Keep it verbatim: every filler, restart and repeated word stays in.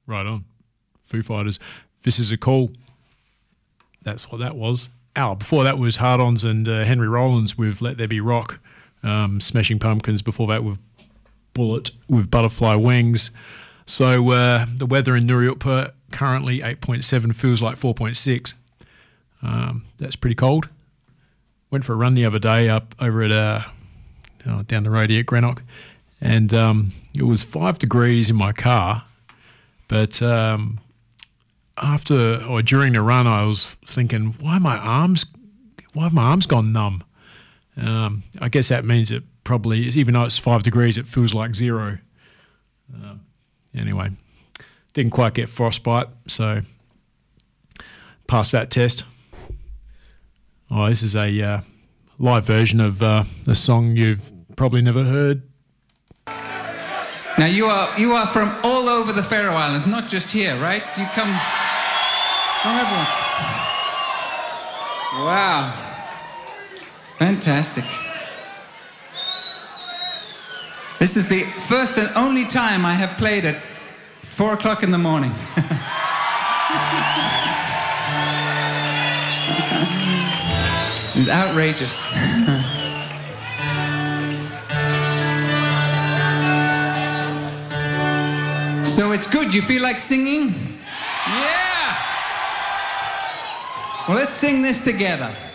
Right on. Foo Fighters. This Is a Call. That's what that was. Oh, before that was Hard-Ons and uh, Henry Rollins with Let There Be Rock. Um, Smashing Pumpkins before that with Bullet with Butterfly Wings. So uh, the weather in Nuriootpa currently eight point seven, feels like four point six. Um, that's pretty cold. Went for a run the other day up over at uh, oh, down the road here at Greenock, and um, it was five degrees in my car. But um, after or during the run, I was thinking, why are my arms? Why have my arms gone numb? Um, I guess that means it probably is, even though it's five degrees, it feels like zero. Um, anyway, didn't quite get frostbite, so passed that test. Oh, this is a uh, live version of uh, a song you've probably never heard. Now you are you are from all over the Faroe Islands, not just here, right? You come from everywhere. Wow, fantastic! This is the first and only time I have played at four o'clock in the morning. It's outrageous. So it's good. You feel like singing? Yeah! Well, let's sing this together.